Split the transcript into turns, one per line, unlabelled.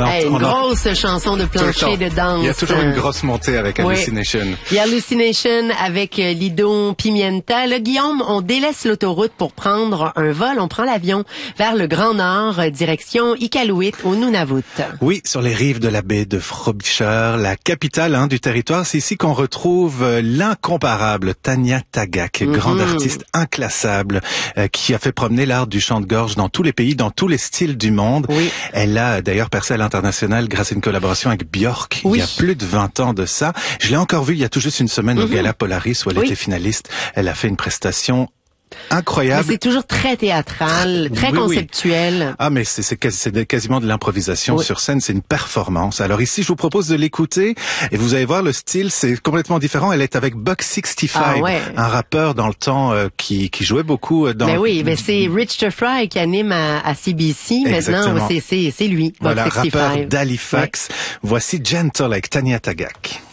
Une grosse chanson de plancher de danse.
Il y a toujours une grosse montée avec Hallucination.
Il y a Hallucination avec Lido Pimienta. Là, Guillaume, on délaisse l'autoroute pour prendre un vol. On prend l'avion vers le Grand Nord, direction Iqaluit au Nunavut.
Oui, sur les rives de la baie de Frobisher, la capitale du territoire. C'est ici qu'on retrouve l'incomparable Tanya Tagaq, grande artiste inclassable, qui a fait promener l'art du chant de gorge dans tous les pays, dans tous les styles du monde.
Oui.
Elle a d'ailleurs percé à l'international grâce à une collaboration avec Björk il y a plus de 20 ans de ça. Je l'ai encore vue il y a tout juste une semaine au Gala Polaris où elle était finaliste. Elle a fait une prestation incroyable.
Mais c'est toujours très théâtral, très conceptuel.
Ah, mais c'est quasiment de l'improvisation sur scène, c'est une performance. Alors ici, je vous propose de l'écouter et vous allez voir le style, c'est complètement différent. Elle est avec Buck 65, un rappeur dans le temps qui jouait beaucoup dans...
Ben oui, c'est Richard Fry qui anime à CBC. Maintenant, c'est lui, Buck 65.
Voilà, rappeur d'Halifax. Voici Gentle avec Tanya Tagaq.